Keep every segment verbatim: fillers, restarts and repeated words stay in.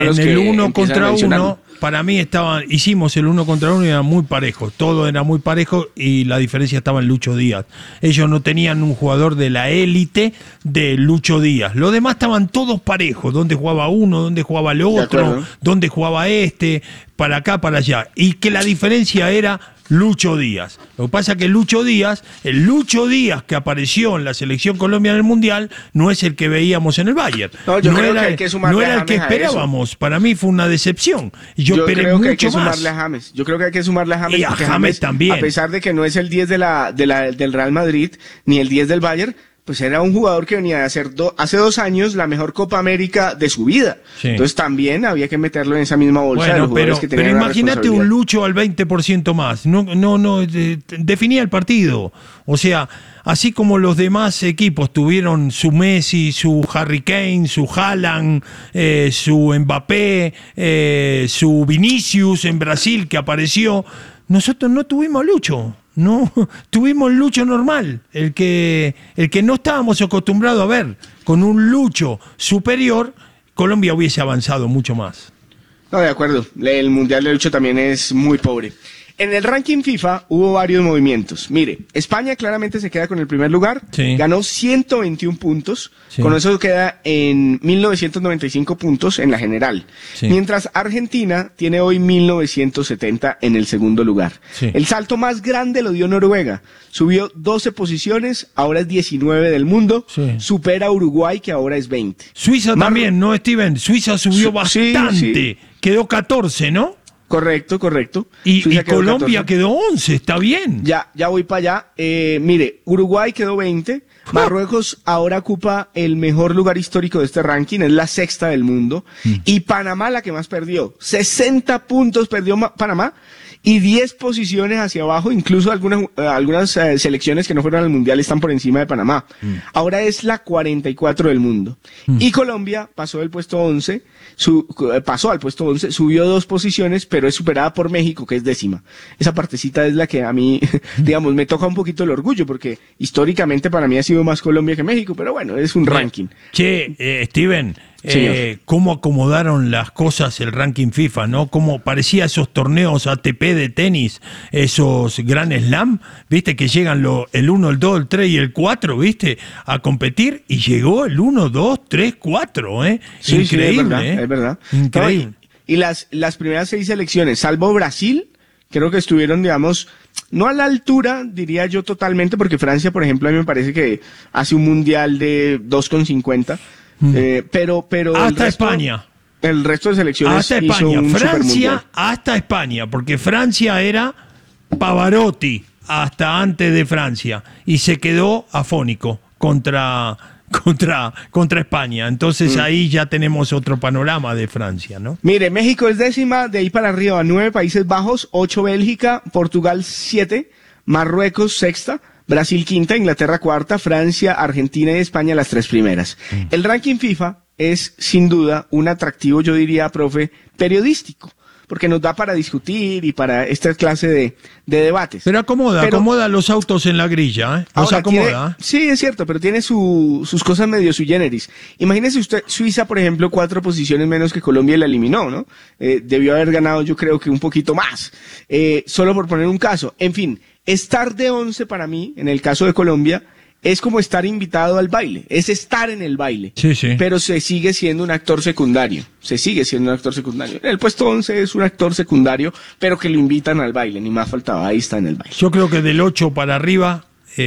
en el uno contra uno, para mí estaban, hicimos el uno contra uno y era muy parejo, todo era muy parejo y la diferencia estaba en Lucho Díaz. Ellos no tenían un jugador de la élite de Lucho Díaz. Los demás estaban todos parejos, donde jugaba uno, donde jugaba el otro, donde jugaba este, para acá, para allá. Y que la diferencia era Lucho Díaz. Lo que pasa es que Lucho Díaz, el Lucho Díaz que apareció en la selección colombiana en el Mundial, no es el que veíamos en el Bayern. No, yo no creo era, que hay que sumarle no era el que a James esperábamos. Para mí fue una decepción. Yo, yo esperé creo mucho que hay que más. sumarle a James. Yo creo que hay que sumarle a James. Y a porque James también. A pesar de que no es el diez de la, de la, del Real Madrid, ni el diez del Bayern, pues era un jugador que venía de hacer do, hace dos años la mejor Copa América de su vida. Sí. Entonces también había que meterlo en esa misma bolsa bueno, de los jugadores pero, que tenían pero imagínate un Lucho al veinte por ciento más. No, no, no, de, definía el partido. O sea, así como los demás equipos tuvieron su Messi, su Harry Kane, su Haaland, eh, su Mbappé, eh, su Vinicius en Brasil que apareció, nosotros no tuvimos Lucho. No, tuvimos el Lucho normal, el que, el que no estábamos acostumbrados a ver. Con un Lucho superior, Colombia hubiese avanzado mucho más. No, de acuerdo. El Mundial de Lucho también es muy pobre. En el ranking FIFA hubo varios movimientos. Mire, España claramente se queda con el primer lugar. Sí. Ganó ciento veintiún puntos. Sí. Con eso queda en mil novecientos noventa y cinco puntos en la general. Sí. Mientras Argentina tiene hoy mil novecientos setenta en el segundo lugar. Sí. El salto más grande lo dio Noruega. Subió doce posiciones, ahora es diecinueve del mundo. Sí. Supera a Uruguay, que ahora es veinte. Suiza Mar también, ¿no, Steven? Suiza subió Su bastante. Sí, sí. Quedó catorce, ¿no? Correcto, correcto. Y, y quedó Colombia catorce. Quedó once, está bien. Ya, ya voy para allá. Eh, mire, Uruguay quedó veinte. Marruecos ahora ocupa el mejor lugar histórico de este ranking, es la sexta del mundo. Mm. Y Panamá la que más perdió. sesenta puntos perdió Panamá y diez posiciones hacia abajo. Incluso algunas, eh, algunas eh, selecciones que no fueron al Mundial están por encima de Panamá. Mm. Ahora es la cuarenta y cuatro del mundo. Mm. Y Colombia pasó del puesto once, su, eh, pasó al puesto once, subió dos posiciones, pero es superada por México, que es décima. Esa partecita es la que a mí, digamos, me toca un poquito el orgullo, porque históricamente para mí ha sido más Colombia que México, pero bueno, es un ranking. Che, eh, Steven, eh, cómo acomodaron las cosas el ranking FIFA, ¿no? Cómo parecía esos torneos A T P de tenis, esos Grand Slam, ¿viste? Que llegan lo, el uno, el dos, el tres y el cuatro, ¿viste? A competir y llegó el uno, dos, tres, cuatro, ¿eh? Sí, increíble, sí, es verdad, ¿eh? es verdad. Increíble. No, y, y las, las primeras seis selecciones, salvo Brasil, creo que estuvieron, digamos, no a la altura, diría yo totalmente, porque Francia, por ejemplo, a mí me parece que hace un mundial de dos con cincuenta, mm. eh, pero, pero... Hasta el resto, España. El resto de selecciones hasta hizo España. un Francia hasta España, porque Francia era Pavarotti hasta antes de Francia, y se quedó afónico contra... Contra, contra España. Entonces mm. ahí ya tenemos otro panorama de Francia, ¿no? Mire, México es décima, de ahí para arriba, nueve Países Bajos, ocho Bélgica, Portugal siete, Marruecos sexta, Brasil quinta, Inglaterra cuarta, Francia, Argentina y España las tres primeras. Mm. El ranking FIFA es sin duda un atractivo, yo diría, profe, periodístico, porque nos da para discutir y para esta clase de, de debates. Pero acomoda, pero, acomoda los autos en la grilla, ¿eh? Los acomoda. Tiene, sí, es cierto, pero tiene su, sus cosas medio sui generis. Imagínese usted, Suiza, por ejemplo, cuatro posiciones menos que Colombia y la eliminó, ¿no? Eh, debió haber ganado, yo creo que un poquito más. Eh, solo por poner un caso. En fin, estar de once para mí, en el caso de Colombia, es como estar invitado al baile, es estar en el baile, sí, sí. Pero se sigue siendo un actor secundario, se sigue siendo un actor secundario. El puesto once es un actor secundario, pero que lo invitan al baile, ni más faltaba, ahí está en el baile. Yo creo que del ocho para arriba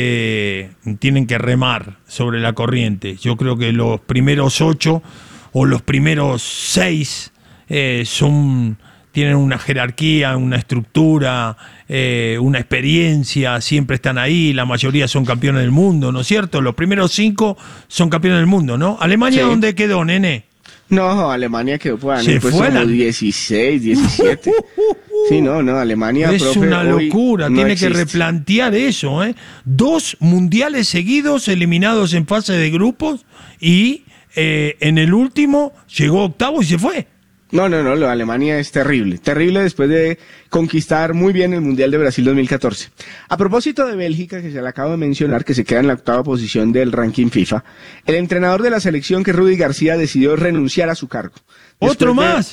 eh, tienen que remar sobre la corriente. Yo creo que los primeros ocho o los primeros seis eh, son... tienen una jerarquía, una estructura, eh, una experiencia, siempre están ahí, la mayoría son campeones del mundo, ¿no es cierto? Los primeros cinco son campeones del mundo, ¿no? ¿Alemania sí. dónde quedó, nene? No, Alemania quedó por ahí, pues como la... dieciséis, diecisiete. Sí, no, no, Alemania, es profe, una locura, no tiene existe. que replantear eso, ¿eh? Dos mundiales seguidos eliminados en fase de grupos y eh, en el último llegó octavo y se fue. No, no, no, lo de Alemania es terrible, terrible después de conquistar muy bien el Mundial de Brasil dos mil catorce. A propósito de Bélgica, que se le acabo de mencionar, que se queda en la octava posición del ranking FIFA, el entrenador de la selección, que es Rudy García, decidió renunciar a su cargo. ¿Otro más?